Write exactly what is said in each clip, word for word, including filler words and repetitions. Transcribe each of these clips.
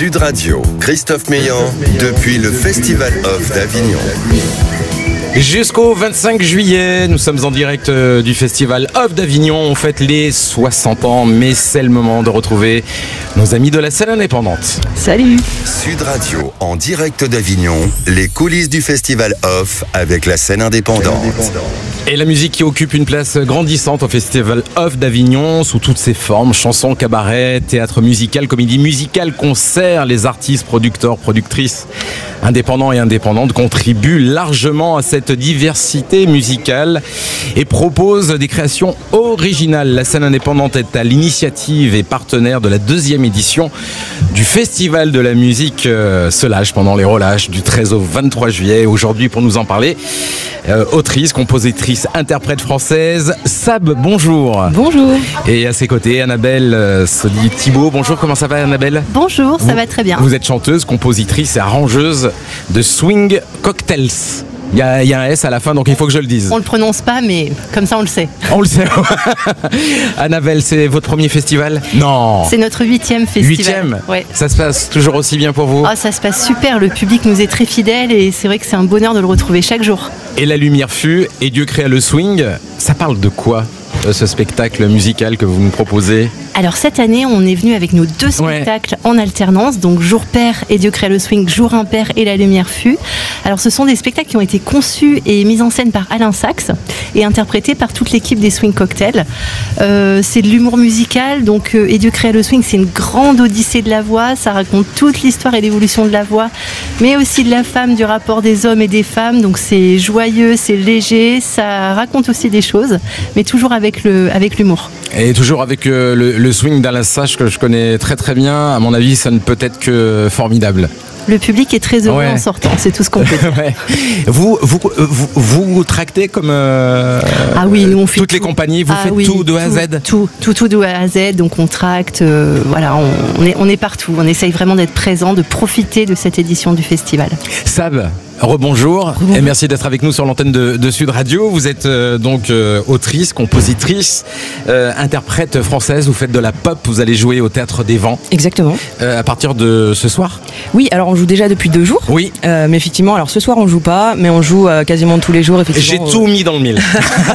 Sud Radio, Christophe Meillan, depuis le Festival Off d'Avignon. Jusqu'au vingt-cinq juillet, nous sommes en direct du Festival Off d'Avignon. On fête les soixante ans, mais c'est le moment de retrouver nos amis de la scène indépendante. Salut. Sud Radio, en direct d'Avignon, les coulisses du Festival Off avec la scène indépendante. Et la musique qui occupe une place grandissante au Festival Off d'Avignon, sous toutes ses formes, chansons, cabaret, théâtre musical, comédie musicale, concerts. Les artistes, producteurs, productrices, indépendants et indépendantes contribuent largement à cette diversité musicale et proposent des créations originales. La scène indépendante est à l'initiative et partenaire de la deuxième édition du Festival de la musique euh, se lâche pendant les relâches du treize au vingt-trois juillet. Aujourd'hui, pour nous en parler, euh, autrice, compositrice, interprète française, Sab, bonjour. Bonjour. Et à ses côtés, Annabelle euh, Soli-Thibault. Bonjour, comment ça va, Annabelle? Bonjour, ça vous, va très bien. Vous êtes chanteuse, compositrice et arrangeuse de Swing Cocktails. Il y, a, il y a un S à la fin, donc il faut que je le dise. On le prononce pas, mais comme ça on le sait. On le sait. Annabelle, c'est votre premier festival? Non. C'est notre huitième festival. Huitième. Ouais. Ça se passe toujours aussi bien pour vous? Oh, ça se passe super. Le public nous est très fidèle et c'est vrai que c'est un bonheur de le retrouver chaque jour. Et la lumière fut et Dieu créa le swing. Ça parle de quoi, ce spectacle musical que vous nous proposez? Alors cette année, on est venu avec nos deux spectacles ouais. en alternance, donc Jour Père et Dieu crée le swing, Jour Impair et La lumière fut. Alors ce sont des spectacles qui ont été conçus et mis en scène par Alain Sachs et interprétés par toute l'équipe des Swing Cocktails. Euh, c'est de l'humour musical, donc euh, et Dieu crée le swing, c'est une grande odyssée de la voix. Ça raconte toute l'histoire et l'évolution de la voix, mais aussi de la femme, du rapport des hommes et des femmes. Donc c'est joyeux, c'est léger, ça raconte aussi des choses, mais toujours avec le avec l'humour. Et toujours avec euh, le, le swing d'Alain Sachs que je connais très très bien. À mon avis, ça ne peut être que formidable. Le public est très heureux ouais. en sortant, c'est tout ce qu'on peut dire. ouais. vous, vous, vous, vous, vous tractez comme euh, ah oui, nous on fait toutes tout. les compagnies, vous ah faites oui, tout de A à Z. Tout, tout, tout de A à Z, donc on tracte, euh, voilà, on, on, est, on est partout. On essaye vraiment d'être présent, de profiter de cette édition du festival. Sab, rebonjour, Rebonjour. Et merci d'être avec nous sur l'antenne de, de Sud Radio. Vous êtes euh, donc euh, autrice, compositrice, euh, interprète française, vous faites de la pop, vous allez jouer au Théâtre des Vents. Exactement. Euh, à partir de ce soir? Oui, alors on joue déjà depuis deux jours. Oui. Euh, mais effectivement, alors ce soir on joue pas, mais on joue euh, quasiment tous les jours. Effectivement, j'ai tout euh... mis dans le mille.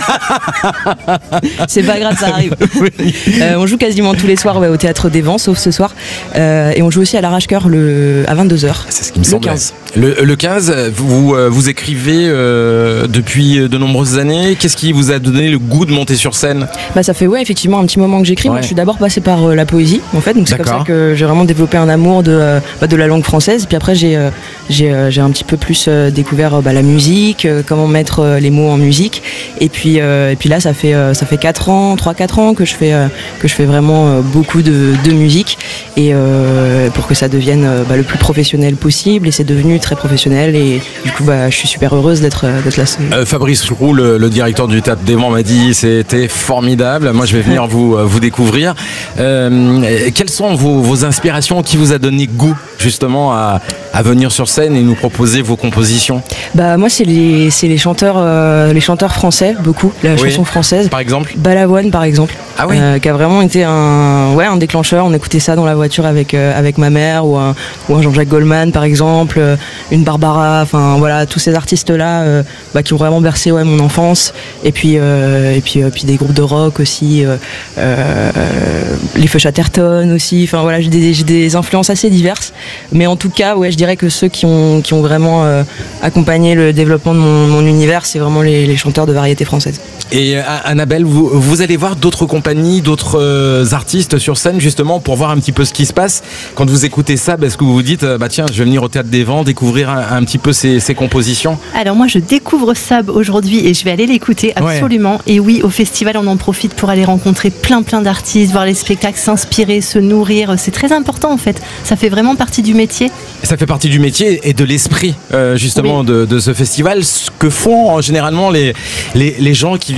C'est pas grave, ça arrive. Oui. Euh, on joue quasiment tous les soirs ouais, au Théâtre des Vents, sauf ce soir. Euh, et on joue aussi à l'Arrache-Cœur le... à vingt-deux heures. C'est ce qui me le semble. quinze. Le, le quinze, vous, vous écrivez euh, depuis de nombreuses années. Qu'est-ce qui vous a donné le goût de monter sur scène? Bah, ça fait ouais, effectivement un petit moment que j'écris. Ouais. Moi, je suis d'abord passée par euh, la poésie, en fait. Donc c'est D'accord. comme ça que j'ai vraiment développé un amour de, euh, bah, de la langue française. Puis après, j'ai, euh, j'ai, euh, j'ai un petit peu plus euh, découvert euh, bah, la musique, euh, comment mettre euh, les mots en musique. Et puis, euh, et puis là, ça fait, euh, ça fait quatre ans, trois quatre ans que je fais, euh, que je fais vraiment euh, beaucoup de, de musique. Et euh, pour que ça devienne euh, bah, le plus professionnel possible. Et c'est devenu très professionnel. Et du coup, bah, je suis super heureuse d'être, d'être là. Euh, Fabrice Roux, le, le directeur du Théâtre des Vents, m'a dit c'était formidable. Moi, je vais venir vous, vous découvrir. Euh, quelles sont vos, vos inspirations? Qui vous a donné goût justement à, à venir sur scène et nous proposer vos compositions? Bah moi, c'est les, c'est les chanteurs, euh, les chanteurs français, beaucoup, la oui. chanson française. Par exemple. Balavoine, par exemple. Ah oui. Euh, qui a vraiment été un, ouais, un déclencheur. On écoutait ça dans la voiture avec euh, avec ma mère ou un, ou un Jean-Jacques Goldman, par exemple, euh, une Barbara. Enfin voilà, tous ces artistes-là euh, bah, qui ont vraiment bercé ouais, mon enfance. Et puis euh, et puis euh, puis des groupes de rock aussi, euh, euh, les Feux Chatterton aussi. Enfin voilà, j'ai des, j'ai des influences assez diverses. Mais en tout cas, ouais, je dirais que ceux qui ont qui ont vraiment euh, accompagné le développement de mon, mon univers, c'est vraiment les, les chanteurs de variété française. Et euh, Annabelle, vous, vous allez voir d'autres compagnies, d'autres euh, artistes sur scène justement pour voir un petit peu ce qui se passe. Quand vous écoutez ça, est-ce que vous vous dites, bah tiens, je vais venir au Théâtre des Vents, découvrir un, un petit peu ces, ces compositions? Alors moi, je découvre Sab aujourd'hui et je vais aller l'écouter absolument. Ouais. Et oui, au festival, on en profite pour aller rencontrer plein plein d'artistes, voir les spectacles, s'inspirer, se nourrir. C'est très important en fait. Ça fait vraiment partie du métier. Ça fait partie du métier et de l'esprit euh, justement oui. de, de ce festival. Ce que font généralement les, les, les gens qui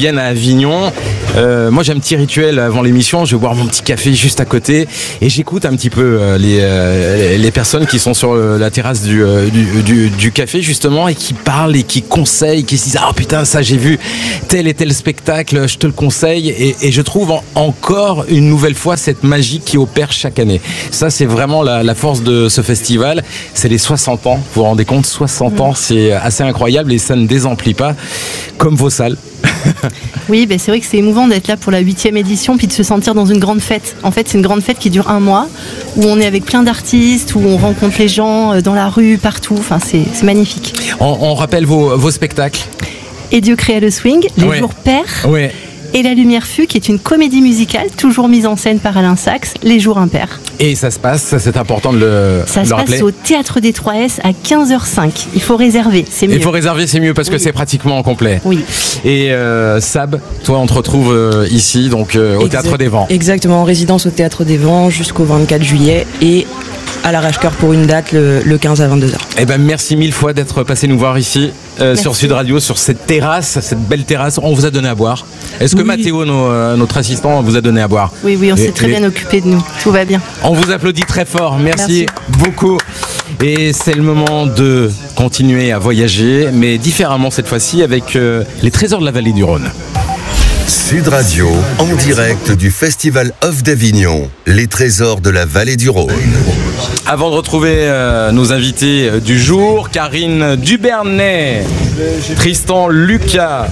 viennent à Avignon, euh, moi j'ai un petit rituel avant l'émission, je vais boire mon petit café juste à côté et j'écoute un petit peu euh, les, euh, les personnes qui sont sur la terrasse du, euh, du, du, du café justement et qui parlent et qui conseillent, qui se disent « Ah putain, ça j'ai vu tel et tel spectacle, je te le conseille » et, et je trouve en, encore une nouvelle fois cette magie qui opère chaque année. Ça c'est vraiment la, la force de ce festival, c'est les soixante ans, vous vous rendez compte, soixante ans, c'est assez incroyable et ça ne désemplit pas, comme vos salles. Oui, ben c'est vrai que c'est émouvant d'être là pour la huitième édition puis de se sentir dans une grande fête. En fait, c'est une grande fête qui dure un mois, où on est avec plein d'artistes, où on rencontre les gens dans la rue, partout. Enfin, c'est, c'est magnifique. On, on rappelle vos, vos spectacles. Et Dieu créa le swing, Les ouais. Jours Pairs. Ouais. Et La Lumière Fut, qui est une comédie musicale, toujours mise en scène par Alain Sachs, Les Jours Impairs. Et ça se passe, ça, c'est important de le, ça de se le passe rappeler. au Théâtre des trois S à quinze heures cinq. Il faut réserver, c'est mieux. Il faut réserver, c'est mieux parce oui. que c'est pratiquement en complet. Oui. Et euh, Sab, toi, on te retrouve euh, ici, donc euh, au Exact- Théâtre des Vents. Exactement, en résidence au Théâtre des Vents jusqu'au vingt-quatre juillet et à l'Arrache-Cœur pour une date le, le quinze à vingt-deux heures. Eh ben, merci mille fois d'être passé nous voir ici euh, sur Sud Radio, sur cette terrasse, cette belle terrasse. On vous a donné à boire. Est-ce que oui. Mathéo, nos, euh, notre assistant, vous a donné à boire? Oui, oui, on Et- s'est très et- bien occupé de nous. Tout va bien. On vous applaudit très fort. Merci, Merci. beaucoup. Et c'est le moment de continuer à voyager, mais différemment cette fois-ci avec euh, les trésors de la vallée du Rhône. Sud Radio, en direct du Festival Off d'Avignon, les trésors de la vallée du Rhône. Avant de retrouver euh, nos invités euh, du jour, Karine Dubernay, Tristan Lucas,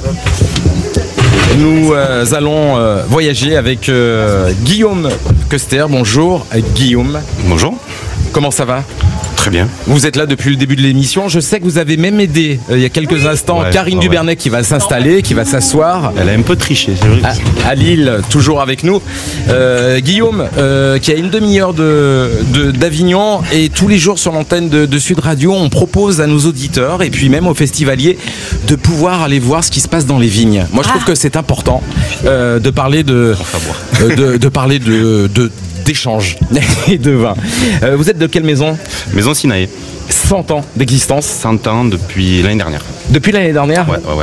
nous euh, allons euh, voyager avec euh, Guillaume Köster. Bonjour euh, Guillaume. Bonjour. Comment ça va? Très bien. Vous êtes là depuis le début de l'émission. Je sais que vous avez même aidé euh, il y a quelques instants Ouais, Karine ouais, Dubernay qui va s'installer, qui va s'asseoir. Elle a un peu triché, c'est vrai. À, à Lille, toujours avec nous. Euh, Guillaume, euh, qui a une demi-heure de, de- d'Avignon et tous les jours sur l'antenne de, de Sud Radio, on propose à nos auditeurs et puis même aux festivaliers de pouvoir aller voir ce qui se passe dans les vignes. Moi, je trouve que c'est important euh, de parler de, euh, de, de parler de, de d'échanges et de vin. Euh, vous êtes de quelle maison? Maison Sinaï, cent ans d'existence. cent ans depuis l'année dernière. Depuis l'année dernière? Ouais, ouais, ouais.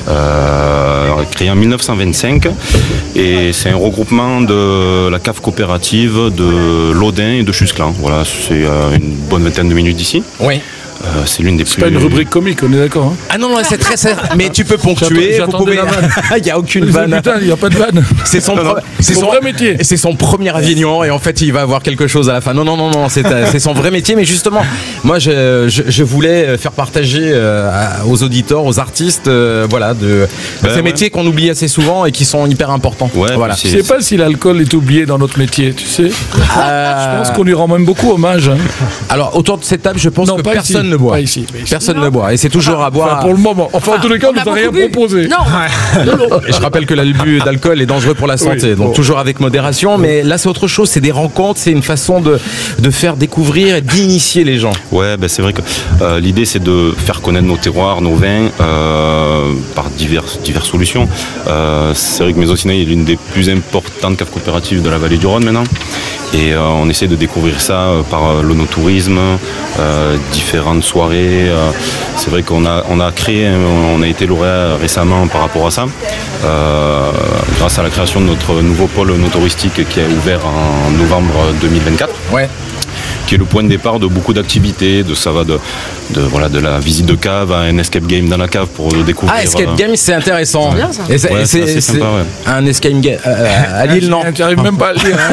Euh, créé en mille neuf cent vingt-cinq et c'est un regroupement de la cave coopérative de Laudin et de Chusclan. Voilà, c'est euh, une bonne vingtaine de minutes d'ici. Oui. Euh, c'est l'une des C'est plus. pas une rubrique comique, on est d'accord. Hein. Ah non, non, c'est très serre. Mais tu peux ponctuer. J'attends- Vous pouvez... j'attendais la vanne. Il n'y a aucune Je disais, vanne. Putain, il n'y a pas de vanne. C'est son, Non, non, pre- c'est son vrai métier. C'est son premier Avignon et en fait il va avoir quelque chose à la fin. Non, non, non, non, c'est, euh, c'est son vrai métier. Mais justement, moi je, je, je voulais faire partager euh, à- aux auditeurs, aux artistes, euh, voilà, de, de Ben ces ouais. métiers qu'on oublie assez souvent et qui sont hyper importants. Ouais, voilà. puis Je sais pas si l'alcool est oublié dans notre métier, tu sais. Euh, Je pense qu'on lui rend même beaucoup hommage. Hein. Alors autour de cette table, je pense Non, que pas personne ici. ne boit. Pas ici, pas ici. Personne ne boit et c'est toujours à boire. Enfin, pour le moment. Enfin, en tous les cas, on ne nous a rien proposé. Et je rappelle que l'abus d'alcool est dangereux pour la santé, Oui, donc bon. toujours avec modération. Mais là, c'est autre chose, c'est des rencontres, c'est une façon de, de faire découvrir et d'initier les gens. Ouais, ben c'est vrai que euh, l'idée c'est de faire connaître nos terroirs, nos vins euh, par diverses, diverses solutions. Euh, c'est vrai que Maison Sinaï est l'une des plus importantes caves coopératives de la vallée du Rhône maintenant. Et euh, on essaie de découvrir ça euh, par euh, l'onotourisme, euh, différentes soirées. euh, c'est vrai qu'on a, on a créé, on a été lauréat récemment par rapport à ça, euh, grâce à la création de notre nouveau pôle onotouristique qui a ouvert en novembre deux mille vingt-quatre. Ouais. Qui est le point de départ de beaucoup d'activités, de ça va de, de voilà de la visite de cave à un escape game dans la cave pour découvrir. Ah, escape euh, game, c'est intéressant. bien, ça. Et c'est, Ouais, c'est- c'est assez c'est sympa, ouais. un escape game euh, à Lille, non. Tu n'arrives même pas à le lire.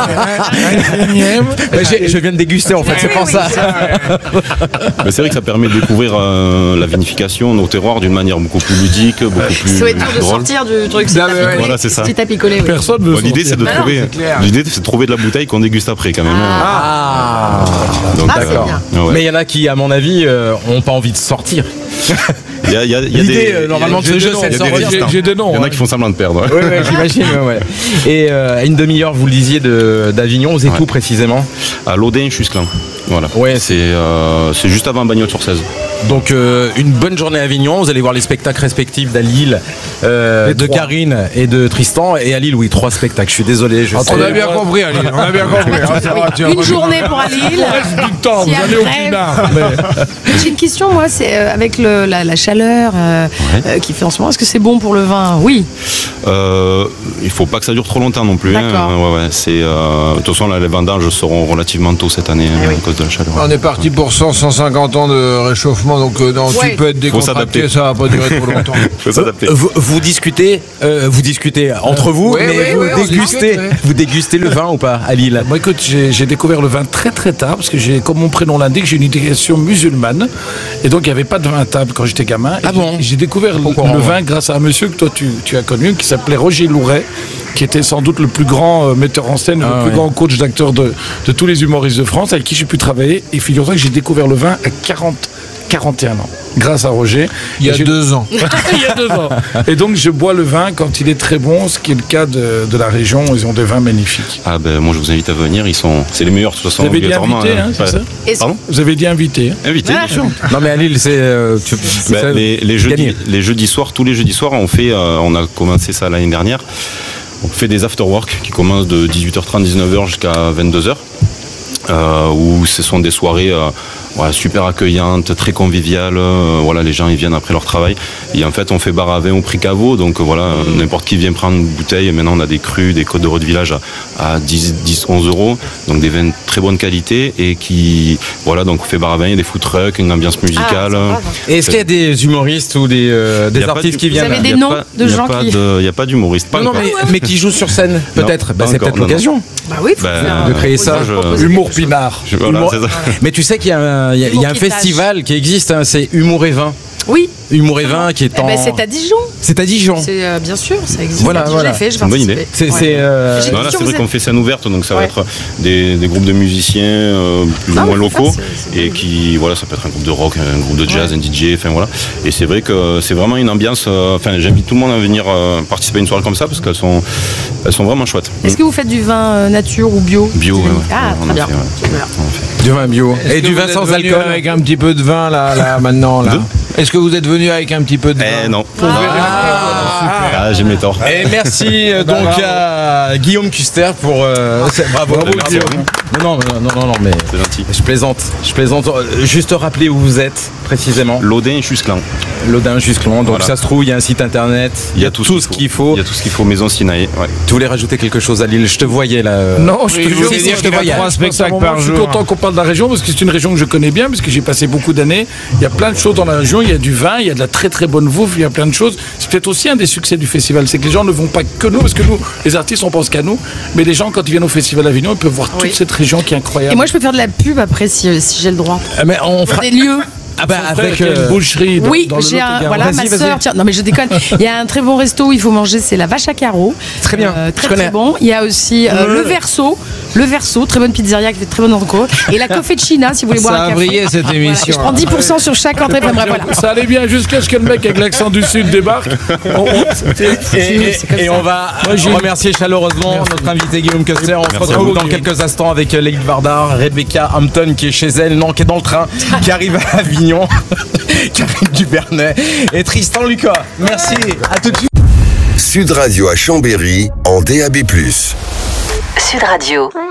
Hein. Mais j'ai- je viens de déguster en fait, c'est pour ça. mais c'est vrai que ça permet de découvrir euh, la vinification, nos terroirs d'une manière beaucoup plus ludique, beaucoup plus C'est autour de drôle. sortir du truc. Ah, mais ouais. Voilà, c'est ça. Tu t'as picolé, oui. Personne ne Bon, l'idée c'est de Bah non, trouver, c'est clair. l'idée c'est de trouver de la bouteille qu'on déguste après quand même. hein. Ah, Donc, Ah, c'est d'accord. bien. Ah ouais. mais il y en a qui, à mon avis, euh, ont pas envie de sortir. Il y a, il y a- il y a L'idée, des, euh, normalement, de ce il y a jeu, des- c'est de il y a des sortir. résistants. J'ai des noms, Il y en a hein. qui font semblant de perdre. Oui, ouais, j'imagine. Ouais, ouais. Et euh, à une demi-heure, vous le disiez, de, d'Avignon, vous êtes Ouais. où précisément? À Laudin, Chusclan. Voilà. Ouais. C'est, euh, c'est juste avant Bagnols-sur-Cèze. Donc euh, une bonne journée à Avignon, vous allez voir les spectacles respectifs d'à Lille, euh, de Karine et de Tristan, et à Lille oui, trois spectacles, je suis désolé. Je ah, sais. On a bien compris à Lille, on a bien compris. Oui. Une journée pour à Lille. Il reste du temps, vous allez au pinard. Mais... J'ai une question, moi, c'est euh, avec le, la, la chaleur euh, ouais. euh, qui fait en ce moment, est-ce que c'est bon pour le vin? Oui. Euh, il ne faut pas que ça dure trop longtemps non plus. D'accord. Hein. Ouais, ouais, c'est, euh, de toute façon, là, les vendanges seront relativement tôt cette année eh hein, oui. à cause de la chaleur. On est parti pour cent, cent cinquante ans de réchauffement, donc euh, non, ouais. tu peux être décontracté, ça va pas durer trop longtemps. Faut s'adapter. Vous, vous discutez, euh, vous discutez entre vous, ouais, mais ouais, vous, ouais, dégustez, discute, ouais. vous dégustez le vin ou pas à Lille? Moi, écoute, j'ai, j'ai découvert le vin très très tard parce que j'ai, comme mon prénom l'indique, j'ai une éducation musulmane et donc il n'y avait pas de vin à table quand j'étais gamin. Ah et bon? J'ai, j'ai découvert Pourquoi le, le vin grâce à un monsieur que toi tu, tu as connu qui s'appelait Roger Louret, qui était sans doute le plus grand euh, metteur en scène, ah, le plus ouais. grand coach d'acteurs de, de tous les humoristes de France, avec qui j'ai pu travailler. Et figure-toi que j'ai découvert le vin à quarante, quarante et un ans, grâce à Roger. Il y a deux ans. Il y a deux ans. Et donc je bois le vin quand il est très bon, ce qui est le cas de, de la région. Ils ont des vins magnifiques. Ah ben moi je vous invite à venir. Ils sont, c'est les meilleurs de toute façon. Vous avez dit invité, hein, c'est ça? Pardon? Vous avez dit invité. Hein. Invité, bien sûr. Non mais à Lille, c'est euh, tu, ben, ça, les, les jeudis, les jeudis soirs, tous les jeudis soirs, on fait, euh, on a commencé ça l'année dernière. On fait des after-work qui commencent de dix-huit heures trente, dix-neuf heures jusqu'à vingt-deux heures. Euh, où ce sont des soirées euh, ouais, super accueillantes, très conviviales. Euh, voilà, les gens ils viennent après leur travail. Et en fait, on fait bar à vin au prix caveau. Donc euh, voilà, mmh. n'importe qui vient prendre une bouteille. Et maintenant, on a des crus, des côtes de Roi de Village à, à dix, dix, onze euros. Donc des vins de très bonne qualité. Et qui, voilà, donc on fait bar à vin, il y a des food trucks, une ambiance musicale. Ah, et est-ce qu'il y a des humoristes ou des, euh, des artistes qui viennent? Vous avez des noms pas, de gens qui. Il n'y a pas d'humoristes. Non, non, mais, mais qui jouent sur scène, peut-être. Bah, c'est peut-être non, l'occasion. Non. Bah oui, faut bah, faire, de créer ça. Je... Humour Pinard. Je, voilà, c'est ça. Mais tu sais qu'il y a un, il y a, il y a un festival qui existe, hein, c'est Humour et Vin. Oui. Humour et Vin qui est en. Eh ben, c'est à Dijon. C'est à Dijon. C'est euh, bien sûr, ça existe. Voilà, voilà. J'ai fait, je c'est une bonne idée. C'est, ouais. c'est, euh... voilà, c'est vrai qu'on fait scène ouverte, donc ça ouais. va être des, des groupes de musiciens euh, plus ah, ou moins locaux faire, c'est, c'est et qui, voilà, ça peut être un groupe de rock, un groupe de jazz, ouais. un D J, enfin voilà. Et c'est vrai que c'est vraiment une ambiance. Enfin, euh, j'invite tout le monde à venir euh, participer à une soirée comme ça parce qu'elles sont, elles sont vraiment chouettes. Est-ce que vous faites du vin euh, nature ou bio? Bio. Ouais, ah, ouais, très bien. Fait, ouais. Du vin bio. Est-ce et du vin sans alcool avec un petit peu de vin là, là maintenant là. Est-ce que vous êtes venu avec un petit peu de vin? Eh non. Ah, ah, ah, j'ai mes torts. Et merci euh, donc à Guillaume Custer pour. Euh, bravo, bravo Guillaume. Non, non, non, non, non, mais. C'est gentil. Je plaisante. Je plaisante. Juste rappeler où vous êtes précisément. L'Audin Jusclan. L'Audin Jusclan. Donc voilà. Ça se trouve, il y a un site internet. Il y a tout, tout ce qu'il faut. faut. Il y a tout ce qu'il faut. Maison Sinaï. Ouais. Tu voulais rajouter quelque chose à Lille? Je te voyais là. Euh... Non, je te oui, jure, dire je te voyais. Trois spectacles par jour. Je suis content qu'on parle de la région parce que c'est une région que je connais bien parce que j'ai passé beaucoup d'années. Il y a plein de choses dans la région. Il y a du vin, il y a de la très très bonne bouffe, il y a plein de choses. C'est peut-être aussi un des succès du festival, c'est que les gens ne vont pas que nous, parce que nous, les artistes, on pense qu'à nous, mais les gens, quand ils viennent au Festival Avignon, ils peuvent voir oui. toute cette région qui est incroyable. Et moi, je peux faire de la pub après si, si j'ai le droit. Ah, mais on fera des lieux. Ah bah avec euh... une boucherie dans, oui, dans le j'ai un, voilà vas-y, ma vas-y. sœur. Tiens, non mais je déconne. Il y a un très bon resto où il faut manger, c'est la Vache à Carreaux. Très bien, euh, très je connais. très bon. Il y a aussi euh, le Verso, le Verso, très bonne pizzeria qui fait très bonne enco. Et la Cofficina si vous voulez boire ça un café. Ça a brillé cette émission. Voilà. Je prends dix pour cent sur chaque entrée. Enfin, bref, voilà. Ça allait bien jusqu'à ce que le mec avec l'accent du Sud débarque. On, on, et et, et on va Moi, remercier chaleureusement Merci. notre invité Guillaume Custer. On se retrouve dans quelques instants avec Leïd Vardar, Rebecca Hampton qui est chez elle, non qui est dans le train, qui arrive à Avignon. Karine Dubernet et Tristan Lucas. Merci, à tout de suite. Sud Radio à Chambéry en D A B plus. Sud Radio.